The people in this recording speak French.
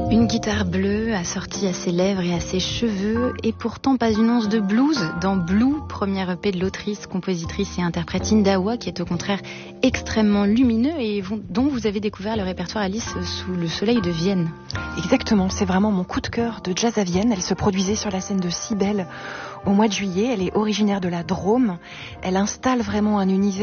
Une guitare bleue assortie à ses lèvres et à ses cheveux, et pourtant pas une once de blues dans Blue, premier EP de l'autrice, compositrice et interprète Indawa, qui est au contraire extrêmement lumineux et dont vous avez découvert le répertoire, Alice, sous le soleil de Vienne. Exactement, c'est vraiment mon coup de cœur de jazz à Vienne. Elle se produisait sur la scène de Cybèle au mois de juillet. Elle est originaire de la Drôme. Elle installe vraiment un univers